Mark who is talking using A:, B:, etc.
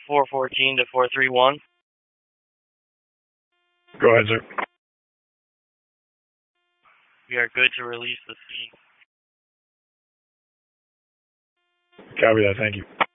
A: 414 to 431.
B: Go ahead, sir.
A: We are good to release the scene.
B: Copy that. Thank you.